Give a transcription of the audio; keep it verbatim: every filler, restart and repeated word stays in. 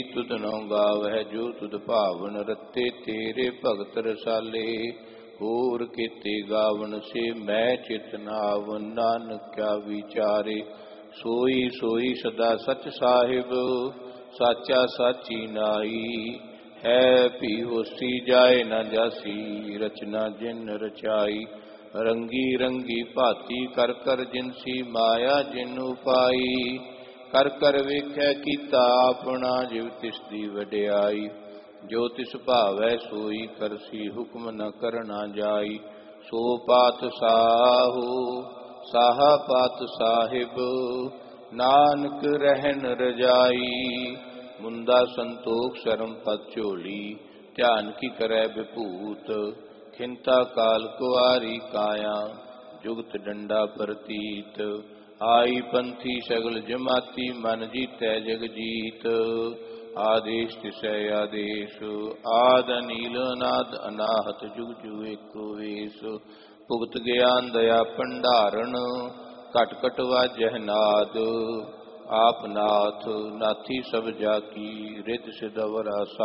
तुद नौ गावै जो तुद भावन रत्ते तेरे भगत रसाले। होर केते गावन से मैं चित नावन नानक क्या विचारे। सोई सोई सदा सच साहिब साचा साची नाई। है भी होसी जाए न जासी रचना जिन रचाई। रंगी रंगी भाती कर कर जिनसी माया जिन उपाई। कर कर वेखै कीता अपना जिव तिसदी वड्याई। जो तिस भावै सोई करसी हुक्म न करना जाई। सो पात साहु साहा पात साहिब नानक रहन रजाई। मुंदा संतोख शरम पत झोली ध्यान की करै विभूत। खिंता काल कुआरी काया जुगत डंडा प्रतीत। आई पंथी सगल जमाती मन जीतै जग जीत। आदेश तिसै आदेश आद अनील अनाद अनाहत जुग जुग एको वेश। भुगत ज्ञान दया भंडारण घट घट वाजह नाद। आप नाथ नाथी सब जाकी रिद सिद अवर आसा।